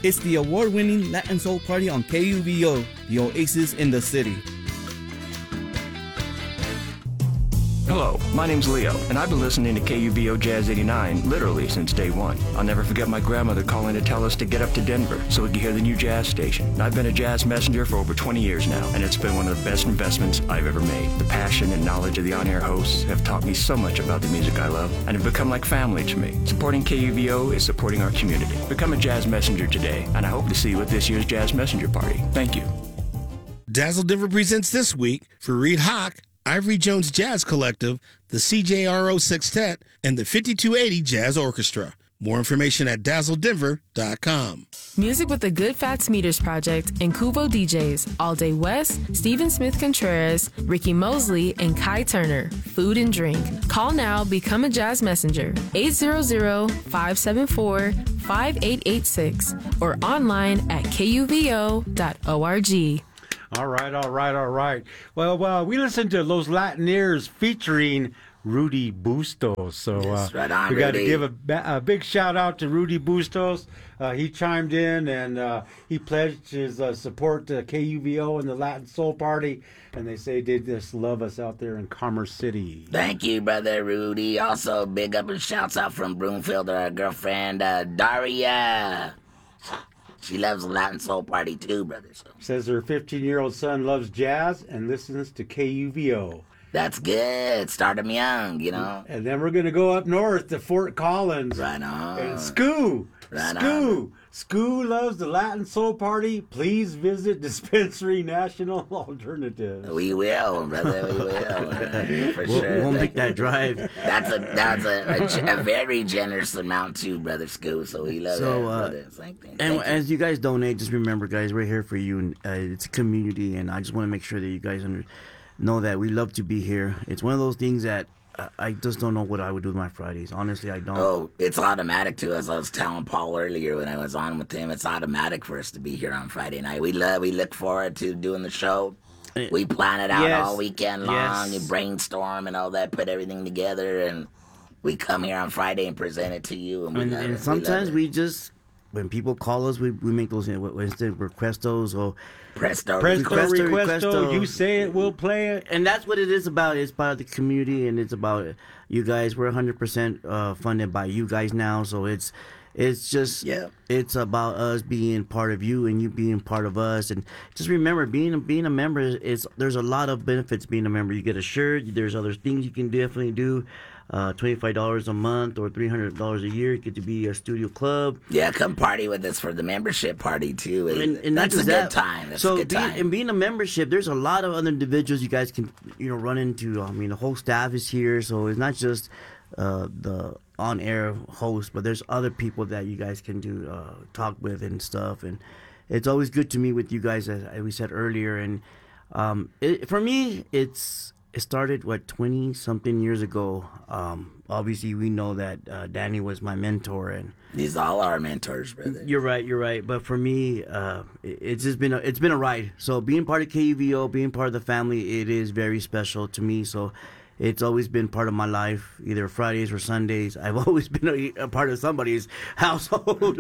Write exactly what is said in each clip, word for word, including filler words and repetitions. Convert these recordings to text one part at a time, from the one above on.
It's the award-winning Latin Soul Party on K U V O, the oasis in the city. Hello, my name's Leo, and I've been listening to K U V O Jazz eighty-nine literally since day one. I'll never forget my grandmother calling to tell us to get up to Denver so we could hear the new jazz station. And I've been a jazz messenger for over twenty years now, and it's been one of the best investments I've ever made. The passion and knowledge of the on-air hosts have taught me so much about the music I love, and have become like family to me. Supporting K U V O is supporting our community. Become a jazz messenger today, and I hope to see you at this year's Jazz Messenger Party. Thank you. Dazzle Denver presents this week for Reed Hawk, Ivory Jones Jazz Collective, the C J R O Sextet, and the fifty-two eighty Jazz Orchestra. More information at dazzle denver dot com. Music with the Good Fats Meters Project and Kubo D Js, All Day West, Stephen Smith Contreras, Ricky Mosley, and Kai Turner. Food and drink. Call now, become a jazz messenger. eight hundred, five seven four, five eight eight six or online at K U V O dot org. All right, all right, all right. Well, well, we listened to Los Latineers featuring Rudy Bustos. So uh, right on, we got to Rudy. give a, a big shout out to Rudy Bustos. Uh, he chimed in and uh, he pledged his uh, support to K U V O and the Latin Soul Party. And they say they just love us out there in Commerce City. Thank you, brother Rudy. Also, big up and shouts out from Broomfield, our girlfriend, uh, Daria. She loves the Latin Soul Party too, brother. So. Says her fifteen-year-old son loves jazz and listens to K U V O. That's good. Start him young, you know. And then we're going to go up north to Fort Collins. Right on. And Scoo. Right Scoo. on. Scoo loves the Latin Soul Party. Please visit Dispensary National Alternative. We will, brother. We will. For we'll, sure. We'll make that drive. That's a that's a, a, a very generous amount too, brother Scoo. So we love so, that, uh, brother. Thank, thank and you. as you guys donate, just remember, guys, we're here for you. And uh, it's a community, and I just want to make sure that you guys under, know that we love to be here. It's one of those things that I, I just don't know what I would do with my Fridays. Honestly, I don't. Oh, it's automatic to us. I was telling Paul earlier when I was on with him. It's automatic for us to be here on Friday night. We love. We look forward to doing the show. We plan it out Yes. all weekend long. Yes. You brainstorm and all that. Put everything together, and we come here on Friday and present it to you. And, we And, love and it. sometimes we, we just, when people call us, we, we make those uh, what- instant requestos or Presto, Presto, Requesto, requesto, requesto. you say it, we'll play it. and that's what it is about. It's about the community, and it's about you guys. We're one hundred percent uh, funded by you guys now, so it's it's just Yeah. it's about us being part of you and you being part of us. And just remember, being being a member is, is there's a lot of benefits being a member. You get a shirt. There's other things you can definitely do. Uh, twenty-five dollars a month or three hundred dollars a year. You get to be a studio club. Yeah, come party with us for the membership party too. And, and not That's a just good that. time. That's so a good being, time. and being a membership, there's a lot of other individuals you guys can, you know, run into. I mean, the whole staff is here, so it's not just uh, the on-air host, but there's other people that you guys can do uh, talk with and stuff. And it's always good to meet with you guys, as we said earlier. And um, it, for me, it's it started what twenty something years ago. Um, obviously, we know that uh, Danny was my mentor, and These all our mentors, brother. you're right, you're right. But for me, uh, it- it's just been a, it's been a ride. So being part of K U V O, being part of the family, it is very special to me. So it's always been part of my life, either Fridays or Sundays. I've always been a, a part of somebody's household.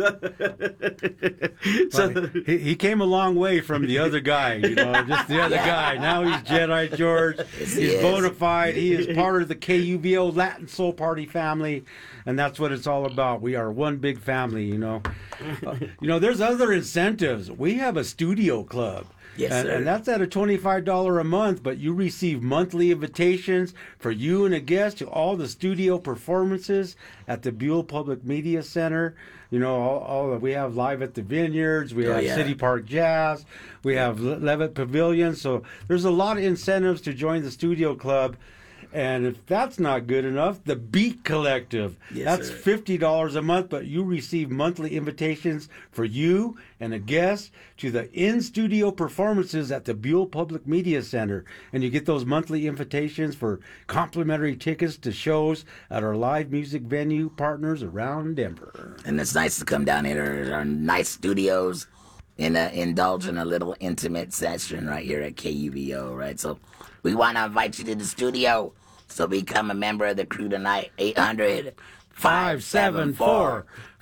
so, Well, he, he came a long way from the other guy, you know, just the other guy. Now he's Jedi George. he He's is. bona fide. He is part of the K U V O Latin Soul Party family, and that's what it's all about. We are one big family, you know. Uh, you know, there's other incentives. We have a studio club. Yes, and, sir. and that's at a twenty-five dollars a month, but you receive monthly invitations for you and a guest to all the studio performances at the Buell Public Media Center. You know, all, all we have live at the Vineyards, we Oh, have yeah. City Park Jazz, we have Le- Levitt Pavilion. So there's a lot of incentives to join the studio club. And if that's not good enough, the Beat Collective. Yes, that's sir. fifty dollars a month, but you receive monthly invitations for you and a guest to the in-studio performances at the Buell Public Media Center. And you get those monthly invitations for complimentary tickets to shows at our live music venue partners around Denver. And it's nice to come down here to our nice studios and uh, indulge in a little intimate session right here at K U V O, right? So we want to invite you to the studio. So become a member of the crew tonight. eight hundred, five seven four,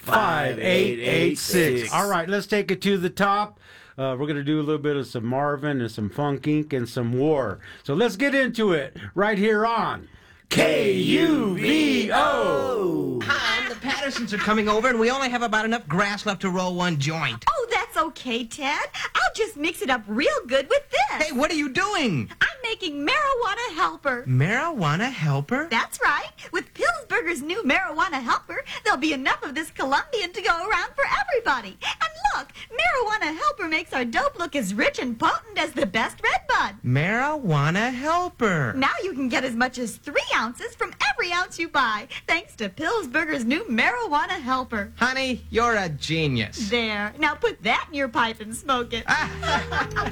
five eight eight six. All right, let's take it to the top. Uh, we're going to do a little bit of some Marvin and some Funk Incorporated and some War. So let's get into it right here on K U V O. Hi, the Pattersons are coming over, and we only have about enough grass left to roll one joint. Oh, that's okay, Ted. I'll just mix it up real good with this. Hey, what are you doing? I'm making Marijuana Helper. Marijuana Helper? That's right. With Pillsbury's new Marijuana Helper, there'll be enough of this Colombian to go around for everybody. And look, Marijuana Helper makes our dope look as rich and potent as the best red bud. Marijuana Helper. Now you can get as much as three ounces from every ounce you buy, thanks to Pillsbury's new Marijuana Helper. Honey, you're a genius. There. Now put that in your pipe and smoke it.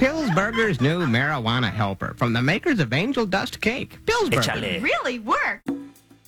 Pillsbury's new Marijuana Helper from the makers of Angel Dust Cake. Pillsbury. It really worked.